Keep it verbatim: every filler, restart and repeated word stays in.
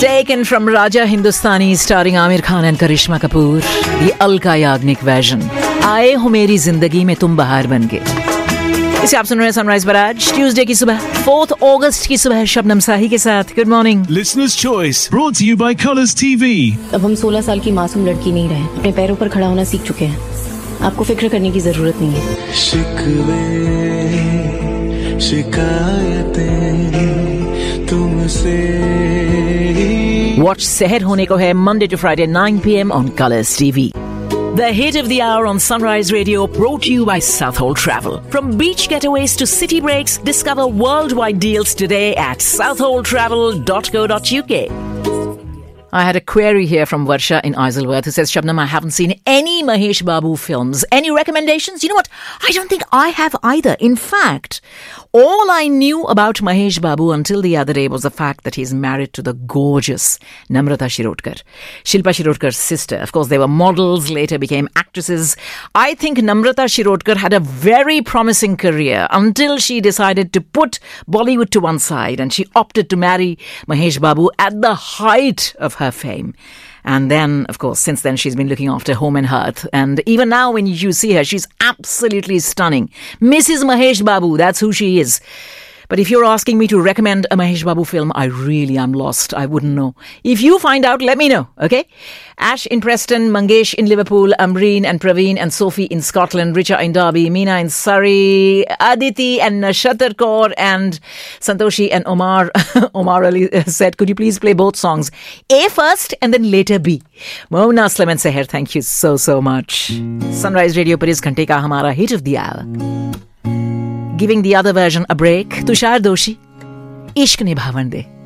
Taken from Raja Hindustani starring Amir Khan and Karishma Kapoor, the Alka Yagnik version. आए हो मेरी जिंदगी में तुम बहार बन के. इसे आप सुन रहे हैं सनराइज पर आज ट्यूसडे की सुबह फोर्थ अगस्त की सुबह शबनम साही के साथ. Good morning. Listener's Choice brought to you by Colours T V. अब हम सोलह साल की मासूम लड़की नहीं रहे, अपने पैरों पर खड़ा होना सीख चुके हैं. आपको फिक्र करने की जरूरत नहीं है. शिकवे शिकायतें तुमसे. Watch Seher होने को है Monday to Friday nine p.m. on Colours T V. The hit of the hour on Sunrise Radio brought to you by Southhold Travel. From beach getaways to city breaks, discover worldwide deals today at southhold travel dot co dot uk. I had a query here from Varsha in Isleworth who says, Shabnam, I haven't seen any Mahesh Babu films. Any recommendations? You know what? I don't think I have either. In fact, all I knew about Mahesh Babu until the other day was the fact that he's married to the gorgeous Namrata Shirodkar, Shilpa Shirodkar's sister. Of course, they were models, later became actresses. I think Namrata Shirodkar had a very promising career until she decided to put Bollywood to one side and she opted to marry Mahesh Babu at the height of her fame. And then, of course, since then she's been looking after home and hearth. And even now when you see her, she's absolutely stunning. Missus Mahesh Babu, that's who she is. But if you're asking me to recommend a Mahesh Babu film, I really am lost. I wouldn't know. If you find out, let me know, okay? Ash in Preston, Mangesh in Liverpool, Amreen and Praveen and Sophie in Scotland, Richa in Derby, Meena in Surrey, Aditi and Nashatar Kaur and Santoshi and Omar. Omar Ali said, could you please play both songs? A first and then later B. Mona Aslam and Seher, thank you so, so much. Sunrise Radio par is ghante ka hamara hit of the hour. Giving the other version a break, Tushar Doshi, Ishq Nibhavan De.